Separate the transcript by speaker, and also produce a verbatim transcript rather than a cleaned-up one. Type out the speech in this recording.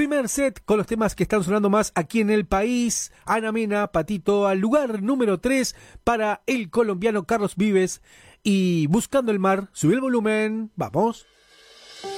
Speaker 1: primer set con los temas que están sonando más aquí en el país. Ana Mena, Patito, al lugar número tres para el colombiano Carlos Vives. Y Buscando el Mar, sube el volumen, vamos.